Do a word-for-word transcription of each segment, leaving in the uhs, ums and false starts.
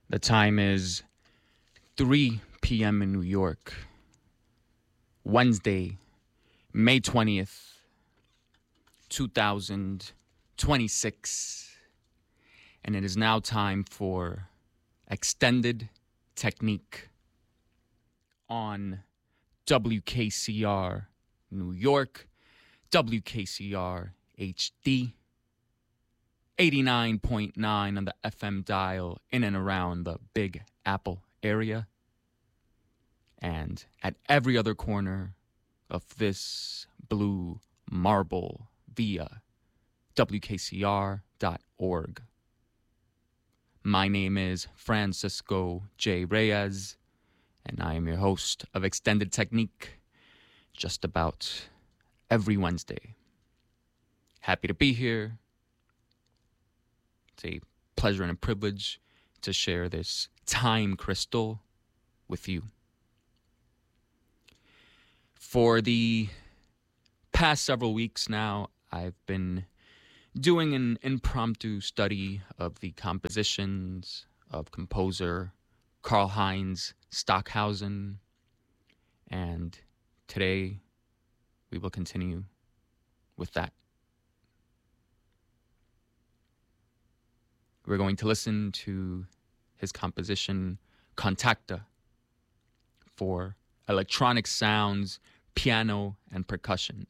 The time is three p.m. in New York, Wednesday, May twentieth, twenty twenty-six. And it is now time for Extended Technique on W K C R New York, W K C R H D, eighty-nine point nine on the F M dial in and around the Big Apple area, and at every other corner of this blue marble via W K C R dot org. My name is Francisco J. Reyes, and I am your host of Extended Technique just about every Wednesday. Happy to be here. It's a pleasure and a privilege to share this time crystal with you. For the past several weeks now, I've been doing an impromptu study of the compositions of composer Karlheinz Stockhausen, and today we will continue with that. We're going to listen to his composition Contacta for electronic sounds, piano, and percussion.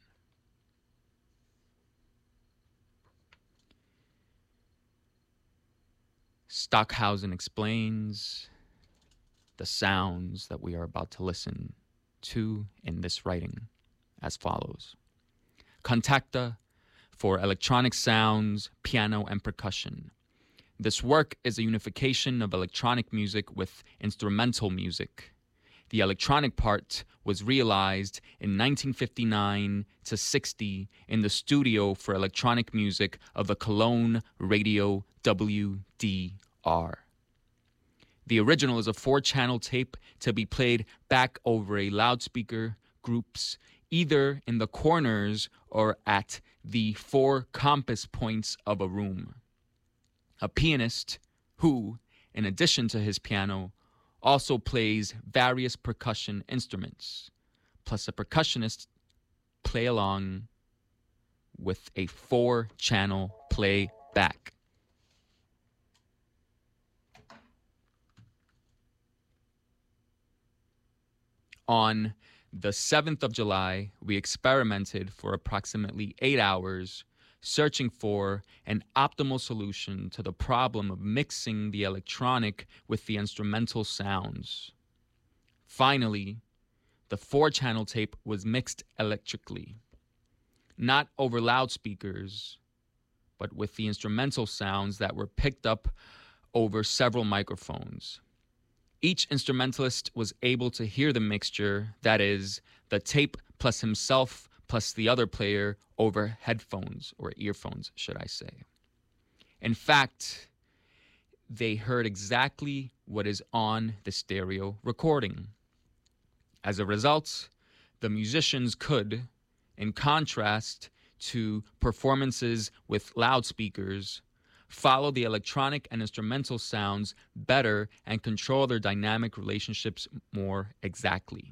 Stockhausen explains the sounds that we are about to listen to in this writing as follows. Contacta for electronic sounds, piano, and percussion. This work is a unification of electronic music with instrumental music. The electronic part was realized in nineteen fifty-nine to sixty in the studio for electronic music of the Cologne Radio W D R. The original is a four-channel tape to be played back over a loudspeaker groups either in the corners or at the four compass points of a room. A pianist who, in addition to his piano, also plays various percussion instruments, plus a percussionist play along with a four-channel playback. On the seventh of July, we experimented for approximately eight hours searching for an optimal solution to the problem of mixing the electronic with the instrumental sounds. Finally, the four-channel tape was mixed electrically, not over loudspeakers, but with the instrumental sounds that were picked up over several microphones. Each instrumentalist was able to hear the mixture, that is, the tape plus himself plus the other player over headphones, or earphones, should I say. In fact, they heard exactly what is on the stereo recording. As a result, the musicians could, in contrast to performances with loudspeakers, follow the electronic and instrumental sounds better and control their dynamic relationships more exactly.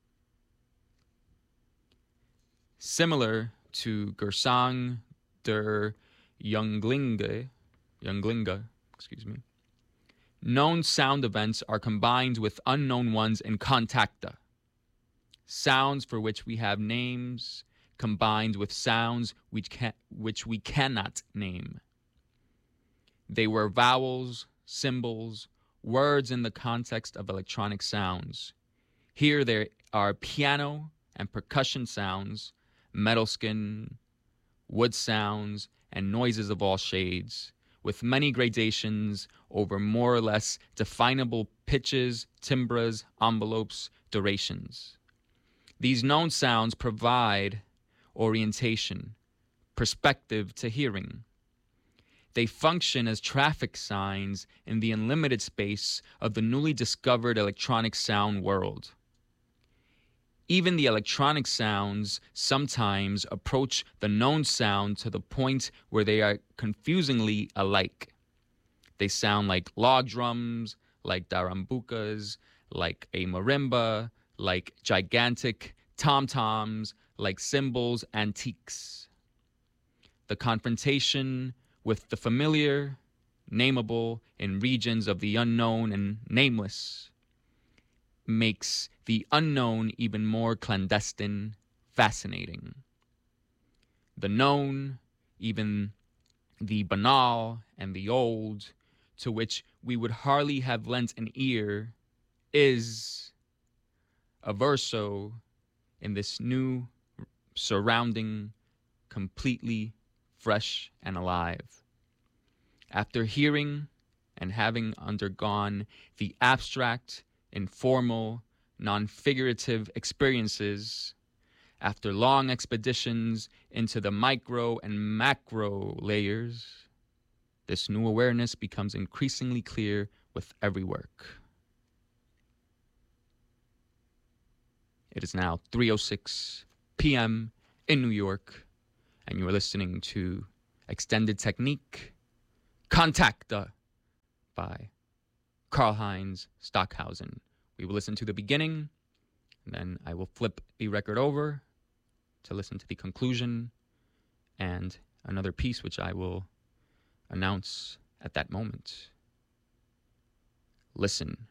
Similar to Gesang der Junglinge, Junglinge, excuse me, known sound events are combined with unknown ones in Contacta. Sounds for which we have names combined with sounds which can, which we cannot name. They were vowels, symbols, words in the context of electronic sounds. Here there are piano and percussion sounds, metal skin, wood sounds, and noises of all shades, with many gradations over more or less definable pitches, timbres, envelopes, durations. These known sounds provide orientation, perspective to hearing. They function as traffic signs in the unlimited space of the newly discovered electronic sound world. Even the electronic sounds sometimes approach the known sound to the point where they are confusingly alike. They sound like log drums, like darambukas, like a marimba, like gigantic tom-toms, like cymbals, antiques. The confrontation with the familiar, nameable in regions of the unknown and nameless, makes the unknown even more clandestine, fascinating. The known, even the banal and the old, to which we would hardly have lent an ear, is a verso in this new surrounding, completely fresh and alive. After hearing and having undergone the abstract, informal, non-figurative experiences, after long expeditions into the micro and macro layers, this new awareness becomes increasingly clear with every work. It is now three oh six p.m. in New York, and you are listening to Extended Technique, Contacta by Karlheinz Stockhausen. We will listen to the beginning, and then I will flip the record over to listen to the conclusion and another piece which I will announce at that moment. Listen.